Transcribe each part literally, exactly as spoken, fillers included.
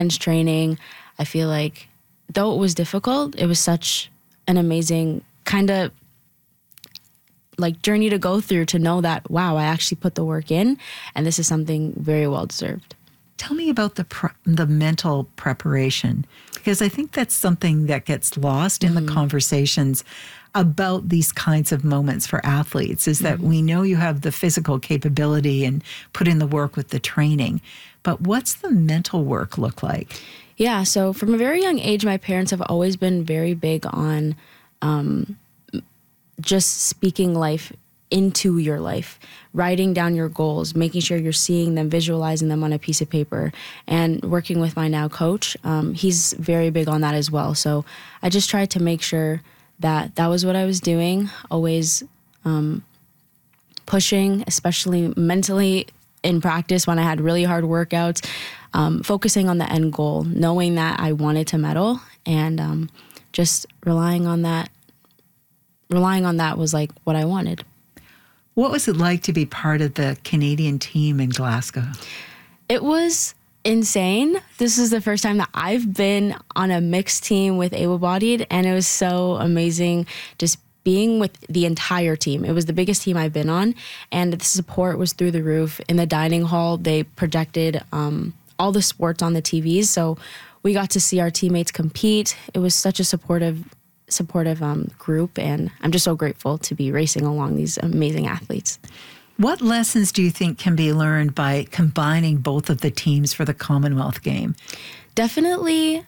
training, I feel like though it was difficult, it was such an amazing kind of like journey to go through to know that, wow, I actually put the work in and this is something very well deserved. Tell me about the pre- the mental preparation, because I think that's something that gets lost in mm-hmm. the conversations about these kinds of moments for athletes, is that mm-hmm. we know you have the physical capability and put in the work with the training, but what's the mental work look like? Yeah, so from a very young age, my parents have always been very big on um, just speaking life into your life, writing down your goals, making sure you're seeing them, visualizing them on a piece of paper, and working with my now coach. Um, he's very big on that as well. So I just tried to make sure that that was what I was doing, always um, pushing, especially mentally in practice when I had really hard workouts, um, focusing on the end goal, knowing that I wanted to medal, and um, just relying on that. Relying on that was like what I wanted. What was it like to be part of the Canadian team in Glasgow? It was insane. This is the first time that I've been on a mixed team with able-bodied, and it was so amazing just being with the entire team. It was the biggest team I've been on, and the support was through the roof. In the dining hall, they projected um, all the sports on the T Vs, so we got to see our teammates compete. It was such a supportive supportive um, group, and I'm just so grateful to be racing along these amazing athletes. What lessons do you think can be learned by combining both of the teams for the Commonwealth game? Definitely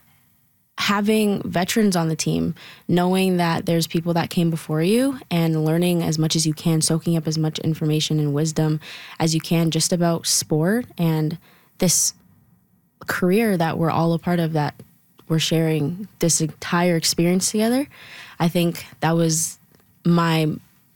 having veterans on the team, knowing that there's people that came before you, and learning as much as you can, soaking up as much information and wisdom as you can just about sport and this career that we're all a part of, that we're sharing this entire experience together. I think that was my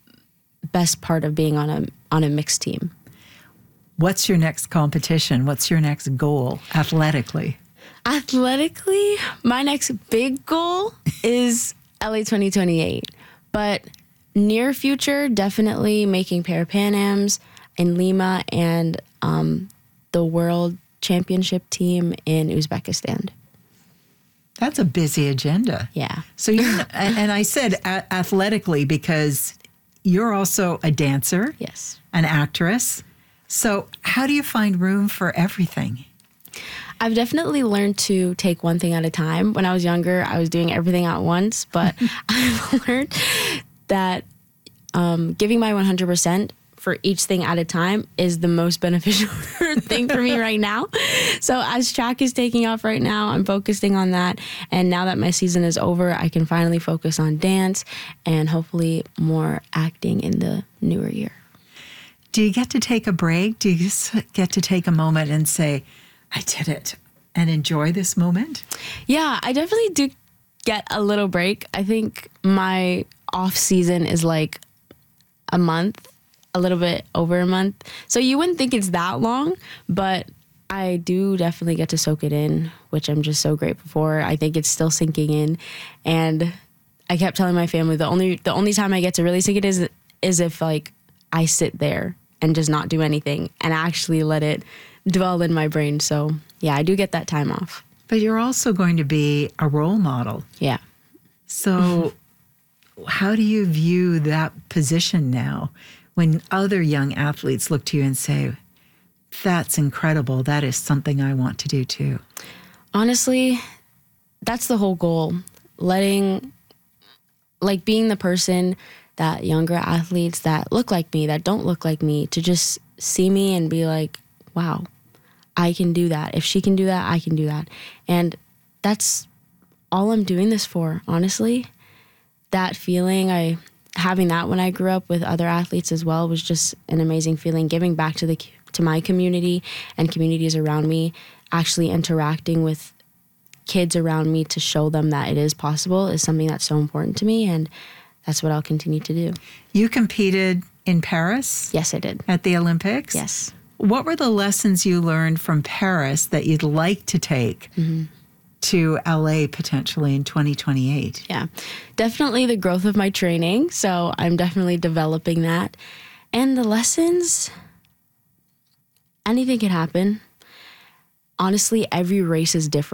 best part of being on a on a mixed team. What's your next competition? What's your next goal athletically? Athletically, my next big goal is L A twenty twenty-eight. But near future, definitely making Para-Pan Ams in Lima and um, the World Championship team in Uzbekistan. That's a busy agenda. Yeah. So you're, and I said a- athletically because you're also a dancer. Yes. An actress. So how do you find room for everything? I've definitely learned to take one thing at a time. When I was younger, I was doing everything at once, but I've learned that um, giving my one hundred percent for each thing at a time is the most beneficial thing for me right now. So as track is taking off right now, I'm focusing on that. And now that my season is over, I can finally focus on dance and hopefully more acting in the newer year. Do you get to take a break? Do you just get to take a moment and say, I did it, and enjoy this moment? Yeah, I definitely do get a little break. I think my off season is like a month. A little bit over a month. So you wouldn't think it's that long, but I do definitely get to soak it in, which I'm just so grateful for. I think it's still sinking in. And I kept telling my family the only the only time I get to really sink it is is if like I sit there and just not do anything and actually let it dwell in my brain. So yeah, I do get that time off. But you're also going to be a role model. Yeah. So how do you view that position now? When other young athletes look to you and say, that's incredible, that is something I want to do too? Honestly, that's the whole goal. Letting, like being the person that younger athletes that look like me, that don't look like me, to just see me and be like, wow, I can do that. If she can do that, I can do that. And that's all I'm doing this for, honestly. That feeling, I... having that when I grew up with other athletes as well was just an amazing feeling. Giving back to the to my community and communities around me, actually interacting with kids around me to show them that it is possible is something that's so important to me, and that's what I'll continue to do. You competed in Paris? Yes, I did. At the Olympics? Yes. What were the lessons you learned from Paris that you'd like to take mm-hmm. to L A potentially in twenty twenty-eight? Yeah, definitely the growth of my training. So I'm definitely developing that. And the lessons, anything can happen. Honestly, every race is different.